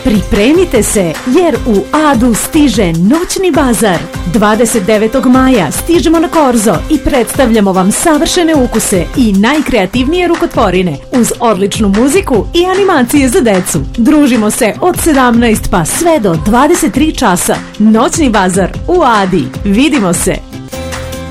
Pripremite se jer u Adu stiže noćni bazar. 29. maja stižemo na Korzo i predstavljamo vam savršene ukuse i najkreativnije rukotvorine uz odličnu muziku i animacije za decu. Družimo se od 17 pa sve do 23 časa. Noćni bazar u Adi. Vidimo se!